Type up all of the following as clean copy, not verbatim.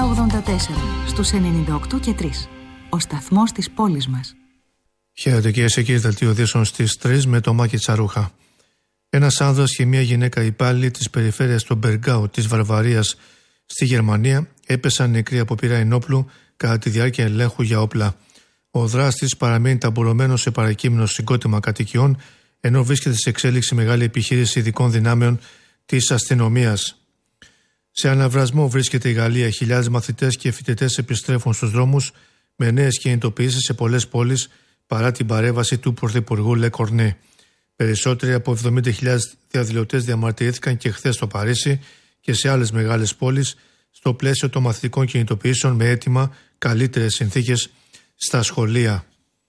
στους 98 και 3. Ο σταθμός της πόλης μας. Χαίρετε κυρίες και κύριοι, δελτίο ειδήσεων στις 3 με το Μάκη Τσαρούχα. Ένας άνδρας και μια γυναίκα υπάλληλοι της περιφέρειας του Μπεργκάου της Βαρβαρίας στη Γερμανία έπεσαν νεκροί από πυρά ενόπλου κατά τη διάρκεια ελέγχου για όπλα. Ο δράστης παραμένει ταμπουρωμένος σε παρακείμενο συγκρότημα κατοικιών, ενώ βρίσκεται σε εξέλιξη μεγάλη επιχείρηση ειδικών δυνάμεων της αστυνομίας. Σε αναβρασμό βρίσκεται η Γαλλία. Χιλιάδες μαθητές και φοιτητές επιστρέφουν στους δρόμους με νέες κινητοποιήσεις σε πολλές πόλεις παρά την παρέμβαση του Πρωθυπουργού Λε Κορνέ. Περισσότεροι από 70.000 διαδηλωτές διαμαρτυρήθηκαν και χθες στο Παρίσι και σε άλλες μεγάλες πόλεις στο πλαίσιο των μαθητικών κινητοποιήσεων με αίτημα καλύτερες συνθήκες στα σχολεία.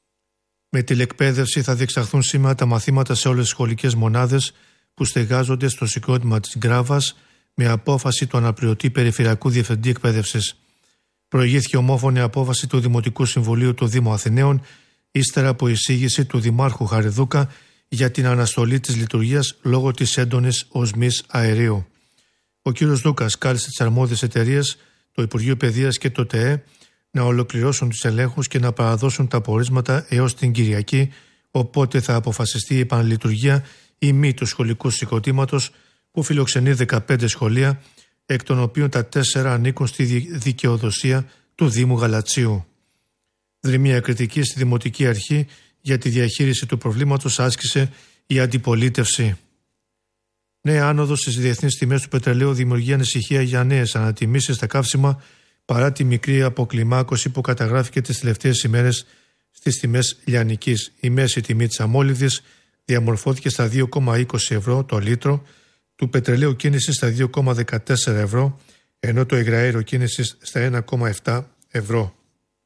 Με τηλεκπαίδευση θα διεξαχθούν σήμερα τα μαθήματα σε όλες τις σχολικές μονάδες που στεγάζονται στο συγκρότημα της Γκράβας με απόφαση του αναπληρωτή Περιφερειακού Διευθυντή Εκπαίδευσης. Προηγήθηκε ομόφωνη απόφαση του Δημοτικού Συμβουλίου του Δήμου Αθηναίων ύστερα από εισήγηση του Δημάρχου Χαριδούκα για την αναστολή της λειτουργίας λόγω της έντονης οσμής αερίου. Ο κ. Δούκας κάλεσε τις αρμόδιες εταιρείες, το Υπουργείο Παιδείας και το ΤΕΕ να ολοκληρώσουν τους ελέγχους και να παραδώσουν τα πορίσματα έως την Κυριακή, οπότε θα αποφασιστεί η επαναλειτουργία ή μη του σχολικού συγκροτήματος που φιλοξενεί 15 σχολεία, εκ των οποίων τα 4 ανήκουν στη δικαιοδοσία του Δήμου Γαλατσίου. Δρυμία κριτική στη Δημοτική Αρχή για τη διαχείριση του προβλήματος άσκησε η αντιπολίτευση. Νέα άνοδος στις διεθνείς τιμές του πετρελαίου δημιουργεί ανησυχία για νέες ανατιμήσεις στα καύσιμα παρά τη μικρή αποκλιμάκωση που καταγράφηκε τις τελευταίες ημέρες στις τιμές λιανικής. Η μέση τιμή της αμόλυβδης διαμορφώθηκε στα 2,20 ευρώ το λίτρο, του πετρελαίου κίνησης στα 2,14 ευρώ, ενώ το υγραέριο κίνησης στα 1,7 ευρώ.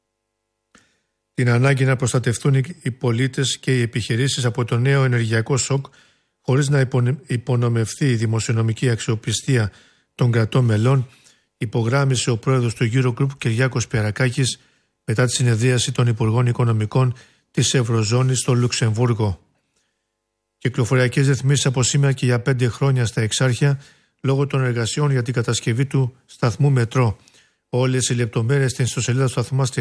Την ανάγκη να προστατευτούν οι πολίτες και οι επιχειρήσεις από το νέο ενεργειακό σοκ χωρίς να υπονομευθεί η δημοσιονομική αξιοπιστία των κρατών μελών, υπογράμμισε ο πρόεδρος του Eurogroup Κυριάκος Πιαρακάκης μετά τη συνεδρίαση των Υπουργών Οικονομικών της Ευρωζώνης στο Λουξεμβούργο. Κυκλοφοριακές ρυθμίσεις από σήμερα και για 5 χρόνια στα Εξάρχεια λόγω των εργασιών για την κατασκευή του σταθμού μετρό. Όλες οι λεπτομέρειες στην ιστοσελίδα του σταθμού μας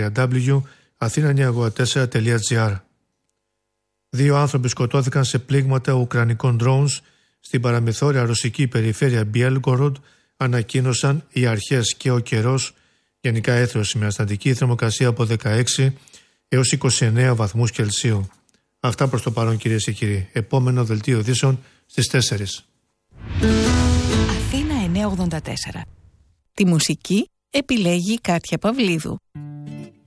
www.athena984.gr. 2 άνθρωποι σκοτώθηκαν σε πλήγματα ουκρανικών drones στην παραμεθόρια ρωσική περιφέρεια Μπιέλγκοροντ, ανακοίνωσαν οι αρχές και ο καιρός. Γενικά έθρωση με αστατική θερμοκρασία από 16 έως 29 βαθμούς Κελσίου. Αυτά προς το παρόν κυρίες και κύριοι. Επόμενο δελτίο ειδήσεων στις 4. Αθήνα 984. Τη μουσική επιλέγει η Κάτια Παυλίδου.